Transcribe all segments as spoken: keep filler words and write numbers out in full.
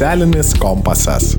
Socialinis kompasas.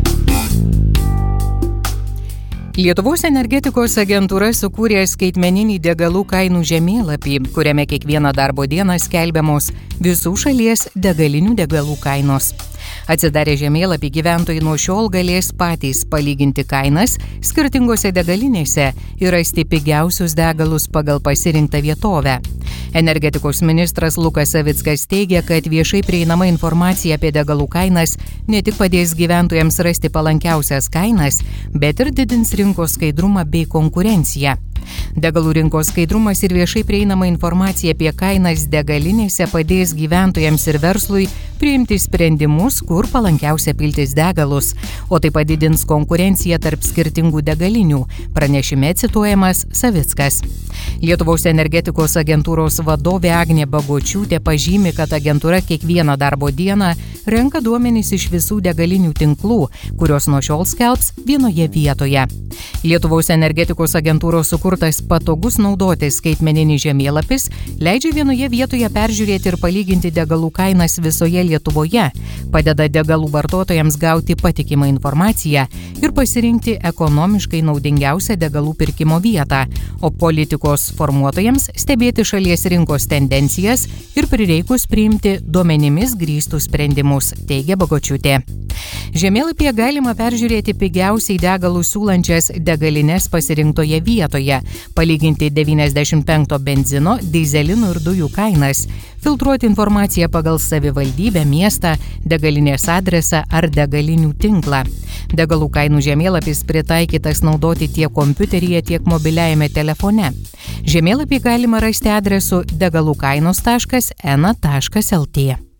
Lietuvos energetikos agentūra sukūrė skaitmeninį degalų kainų žemėlapį, kuriame kiekvieną darbo dieną skelbiamos visų šalies degalinių degalų kainos. Atsidarę žemėlapį, gyventojai nuo šiol galės patys palyginti kainas skirtingose degalinėse ir rasti pigiausius degalus pagal pasirinktą vietovę. Energetikos ministras Lukas Savickas teigia, kad viešai prieinama informacija apie degalų kainas ne tik padės gyventojams rasti palankiausias kainas, bet ir didins rinkos skaidrumą bei konkurenciją. Degalų rinkos skaidrumas ir viešai prieinama informacija apie kainas degalinėse padės gyventojams ir verslui priimti sprendimus, kur palankiausia piltis degalus, o tai padidins konkurenciją tarp skirtingų degalinių, pranešime cituojamas Savickas. Lietuvos energetikos agentūros vadovė Agnė Bagočiūtė pažymi, kad agentūra kiekvieną darbo dieną renka duomenys iš visų degalinių tinklų, kurios nuo šiol skelbs vienoje vietoje. Lietuvos energetikos agentūros sukurtas patogus naudotis skaitmeninis žemėlapis leidžia vienoje vietoje peržiūrėti ir palyginti degalų kainas visoje Lietuvoje, padeda degalų vartotojams gauti patikimą informaciją ir pasirinkti ekonomiškai naudingiausią degalų pirkimo vietą, o politikos formuotojams stebėti šalies rinkos tendencijas ir prireikus priimti duomenimis grįstus sprendimus, teigia Bagočiūtė. Žemėlapyje galima peržiūrėti pigiausiai degalų siūlančias degalines pasirinktoje vietoje, palyginti devyniasdešimt penki benzino, dyzelino ir dujų kainas, filtruoti informaciją pagal savivaldybę, miestą, degalinės adresą ar degalinių tinklą. Degalų kainų žemėlapis pritaikytas naudoti tiek kompiuteryje, tiek mobiliajame telefone. Žemėlapį galima rasti adresu degalų kainos taškas ena taškas el tė.